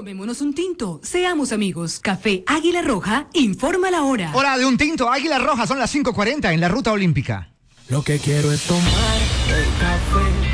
Tomémonos un tinto, seamos amigos. Café Águila Roja, informa la hora. Hora de un tinto Águila Roja, son las 5:40 en la ruta olímpica. Lo que quiero es tomar el café.